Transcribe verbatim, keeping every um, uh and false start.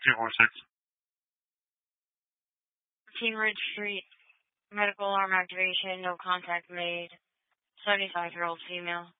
two four six. King Ridge Street, medical alarm activation, no contact made. seventy-five-year-old female.